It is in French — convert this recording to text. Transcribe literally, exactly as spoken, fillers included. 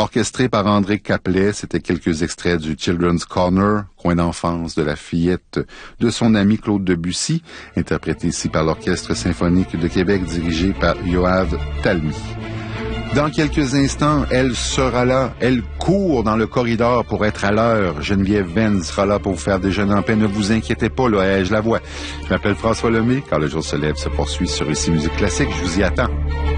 orchestré par André Caplet. C'était quelques extraits du Children's Corner, coin d'enfance de la fillette de son ami Claude Debussy, interprété ici par l'Orchestre symphonique de Québec dirigé par Yoav Talmy. Dans quelques instants, elle sera là. Elle court dans le corridor pour être à l'heure. Geneviève Ben sera là pour vous faire déjeuner en paix. Ne vous inquiétez pas, là, je la vois. Je m'appelle François Lemay. Quand le jour se lève, se poursuit sur Ici Musique Classique. Je vous y attends.